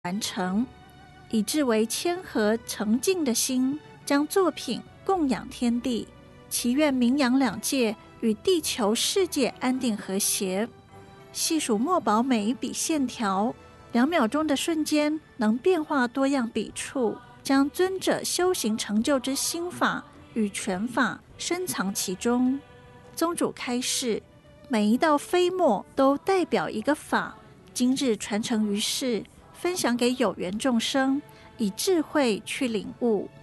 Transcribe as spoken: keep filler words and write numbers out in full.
完成，以至为谦和诚敬的心，将作品供养天地，祈愿名扬两界与地球世界安定和谐。细数墨宝每一笔线条，两秒钟的瞬间能变化多样笔触，将尊者修行成就之心法与拳法深藏其中。宗主开示，每一道飞墨都代表一个法，今日传承于世，分享给有缘众生，以智慧去领悟。